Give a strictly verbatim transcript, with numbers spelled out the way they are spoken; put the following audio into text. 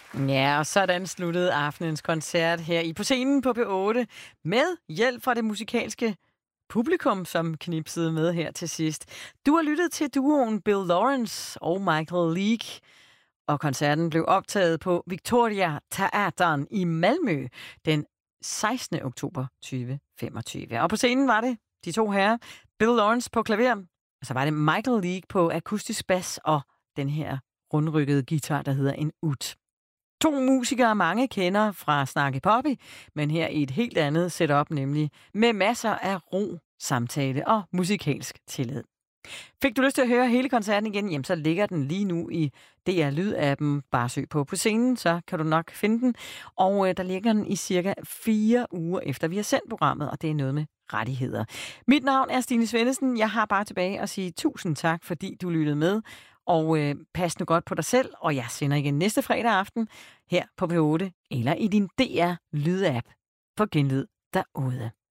Ja, og sådan sluttede aftenens koncert her i på scenen på P otte med hjælp fra det musikalske publikum, som knipsede med her til sidst. Du har lyttet til duoen Bill Lawrence og Michael Leake, og koncerten blev optaget på Victoria Theatern i Malmø den sekstende oktober tyve femogtyve. Og på scenen var det de to herrer, Bill Lawrence på klaver, og så var det Michael Leake på akustisk bas og den her rundrykkede guitar, der hedder en ud. To musikere, mange kender fra Snakke Poppy, men her i et helt andet setup, nemlig med masser af ro, samtale og musikalsk tillid. Fik du lyst til at høre hele koncerten igen, jamen så ligger den lige nu i D R Lyd-appen. Bare søg på på scenen, så kan du nok finde den. Og øh, der ligger den i cirka fire uger efter, vi har sendt programmet, og det er noget med rettigheder. Mit navn er Stine Svendesen. Jeg har bare tilbage at sige tusind tak, fordi du lyttede med. Og øh, pas nu godt på dig selv, og jeg sender igen næste fredag aften her på P otte, eller i din D R Lyd-app. For genlyd derude.